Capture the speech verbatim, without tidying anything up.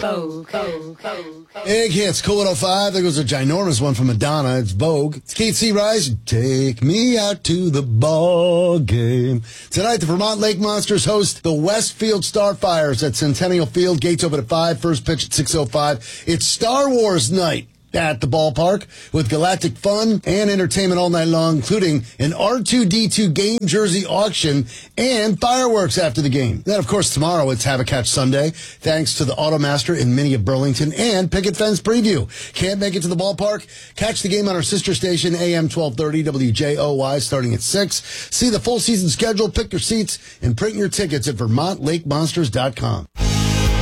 Vogue, Vogue, Vogue. Egg hits, Cool one oh five. There goes a ginormous one from Madonna. It's Vogue. It's Kate C. Rise. Take me out to the ball game. Tonight, the Vermont Lake Monsters host the Westfield Starfires at Centennial Field. Gates open at five. First pitch at six oh five. It's Star Wars night at the ballpark with galactic fun and entertainment all night long, including an R two D two game jersey auction and fireworks after the game. Then, of course, tomorrow it's Have a Catch Sunday, thanks to the Automaster in Mini of Burlington and Picket Fence Preview. Can't make it to the ballpark? Catch the game on our sister station, A M twelve thirty W J O Y, starting at six. See the full season schedule, pick your seats, and print your tickets at Vermont Lake Monsters dot com.